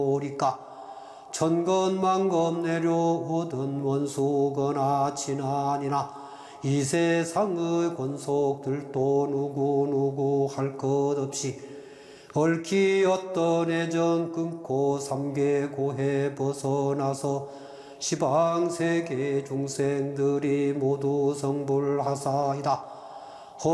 오리까 천건만검 내려오던 원수거나 지난이나 이 세상의 권속들도 누구누구 할 것 없이 얽히 어떤 애정 끊고 삼계고해 벗어나서 시방세계 중생들이 모두 성불하사이다.